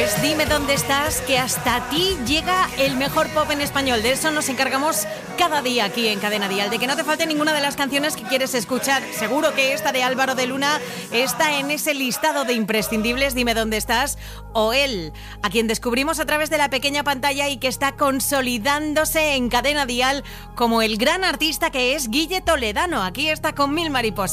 es Dime dónde estás, que hasta ti llega el mejor pop en español. De eso nos encargamos cada día aquí en Cadena Dial, de que no te falte ninguna de las canciones que quieres escuchar. Seguro que esta de Álvaro de Luna está en ese listado de imprescindibles, Dime dónde estás, o él, a quien descubrimos a través de la pequeña pantalla y que está consolidándose en Cadena Dial como el gran artista que es Guille Toledano. Aquí está con Mil Mariposas.